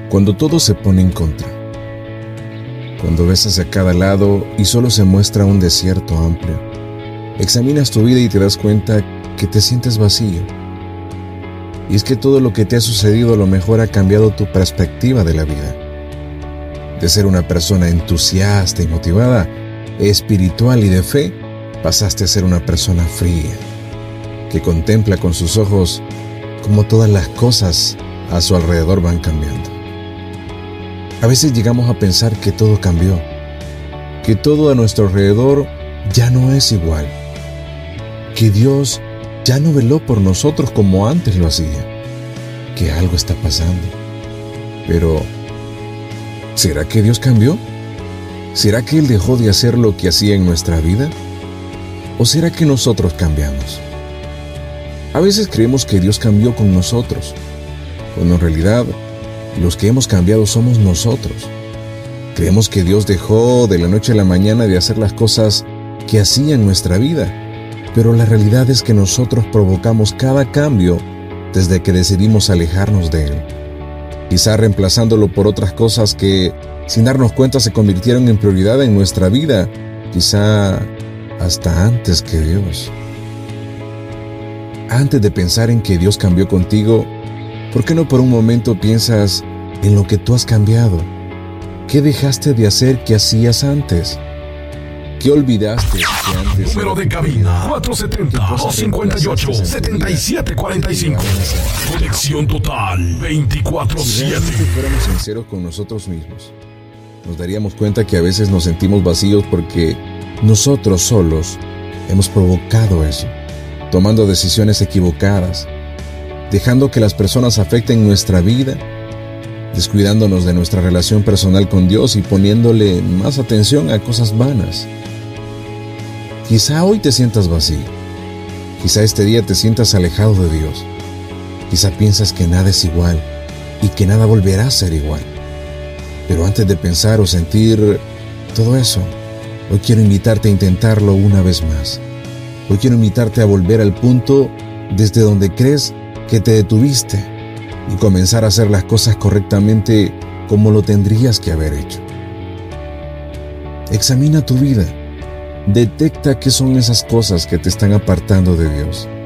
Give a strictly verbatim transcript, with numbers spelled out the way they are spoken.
Cuando todo se pone en contra, cuando ves hacia cada lado y solo se muestra un desierto amplio, examinas tu vida y te das cuenta que te sientes vacío. Y es que todo lo que te ha sucedido a lo mejor ha cambiado tu perspectiva de la vida. De ser una persona entusiasta y motivada, espiritual y de fe, pasaste a ser una persona fría, que contempla con sus ojos cómo todas las cosas a su alrededor van cambiando. A veces llegamos a pensar que todo cambió, que todo a nuestro alrededor ya no es igual, que Dios ya no veló por nosotros como antes lo hacía, que algo está pasando. Pero, ¿será que Dios cambió? ¿Será que Él dejó de hacer lo que hacía en nuestra vida? ¿O será que nosotros cambiamos? A veces creemos que Dios cambió con nosotros, cuando en realidad los que hemos cambiado somos nosotros. Creemos que Dios dejó de la noche a la mañana de hacer las cosas que hacía en nuestra vida, pero la realidad es que nosotros provocamos cada cambio desde que decidimos alejarnos de Él, quizá reemplazándolo por otras cosas que, sin darnos cuenta, se convirtieron en prioridad en nuestra vida, quizá hasta antes que Dios. Antes de pensar en que Dios cambió contigo, ¿por qué no por un momento piensas en lo que tú has cambiado? ¿Qué dejaste de hacer que hacías antes? ¿Qué olvidaste que antes? Número de cabina cuatro siete cero, dos cinco ocho, siete siete cuatro cinco. Conexión total veinticuatro Si siete. realmente fuéramos sinceros con nosotros mismos, nos daríamos cuenta que a veces nos sentimos vacíos porque nosotros solos hemos provocado eso, tomando decisiones equivocadas, dejando que las personas afecten nuestra vida, descuidándonos de nuestra relación personal con Dios y poniéndole más atención a cosas vanas. Quizá hoy te sientas vacío, quizá este día te sientas alejado de Dios, quizá piensas que nada es igual y que nada volverá a ser igual. Pero antes de pensar o sentir todo eso, hoy quiero invitarte a intentarlo una vez más. Hoy quiero invitarte a volver al punto desde donde crees que te detuviste y comenzar a hacer las cosas correctamente como lo tendrías que haber hecho. Examina tu vida. Detecta qué son esas cosas que te están apartando de Dios.